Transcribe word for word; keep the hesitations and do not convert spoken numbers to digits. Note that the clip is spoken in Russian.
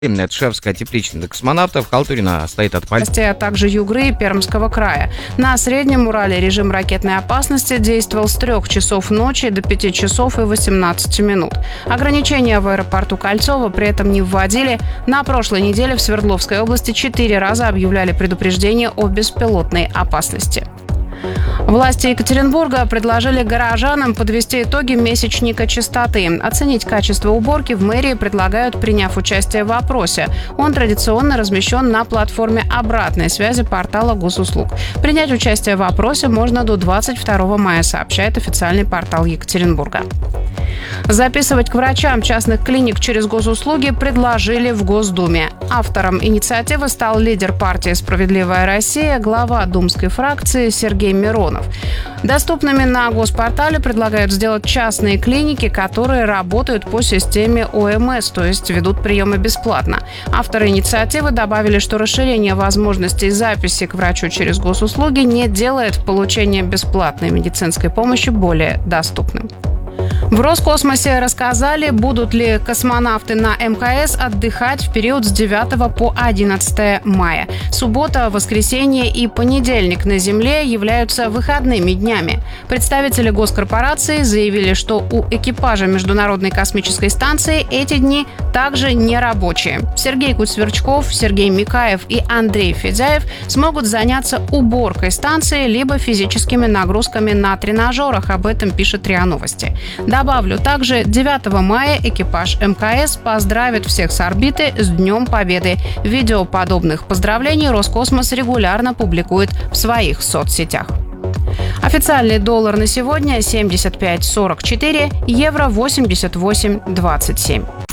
Это шефская тепличная космонавтов Халтурина стоит от пальца. А также Югры и Пермского края. На Среднем Урале режим ракетной опасности действовал с трех часов ночи до пяти часов и восемнадцати минут. Ограничения в аэропорту Кольцово при этом не вводили. На прошлой неделе в Свердловской области четыре раза объявляли предупреждение о беспилотной опасности. Власти Екатеринбурга предложили горожанам подвести итоги месячника чистоты. Оценить качество уборки в мэрии предлагают, приняв участие в опросе. Он традиционно размещен на платформе обратной связи портала госуслуг. Принять участие в опросе можно до двадцать второго мая, сообщает официальный портал Екатеринбурга. Записывать к врачам частных клиник через госуслуги предложили в Госдуме. Автором инициативы стал лидер партии «Справедливая Россия», глава думской фракции Сергей Миронов. Доступными на госпортале предлагают сделать частные клиники, которые работают по системе О Эм Эс, то есть ведут приемы бесплатно. Авторы инициативы добавили, что расширение возможностей записи к врачу через госуслуги не делает получение бесплатной медицинской помощи более доступным. В Роскосмосе рассказали, будут ли космонавты на Эм Ка Эс отдыхать в период с девятого по одиннадцатое мая. Суббота, воскресенье и понедельник на Земле являются выходными днями. Представители госкорпорации заявили, что у экипажа Международной космической станции эти дни также не рабочие. Сергей Куцверчков, Сергей Микаев и Андрей Федяев смогут заняться уборкой станции либо физическими нагрузками на тренажерах. Об этом пишет РИА Новости. Добавлю, также девятого мая экипаж Эм Ка Эс поздравит всех с орбиты с Днем Победы. Видео подобных поздравлений Роскосмос регулярно публикует в своих соцсетях. Официальный доллар на сегодня семьдесят пять сорок четыре, евро восемьдесят восемь двадцать семь.